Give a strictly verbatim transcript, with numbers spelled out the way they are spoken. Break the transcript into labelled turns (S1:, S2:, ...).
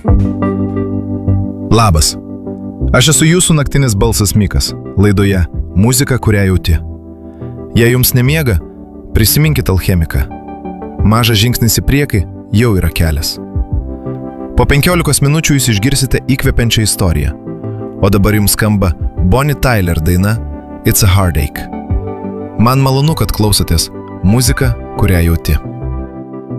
S1: Labas. Aš esu jūsų naktinis balsas Mikas, laidoje Muzika, kurią jauti. Jei jums nemiega, prisiminkit alchemiką. Mažas žingsnis į priekį jau yra kelias. Po penkiolikos minučių jūs išgirsite įkvepiančią istoriją. O dabar jums skamba Bonnie Tyler daina It's a Heartache. Man malonu, kad klausotės Muzika, kurią jauti.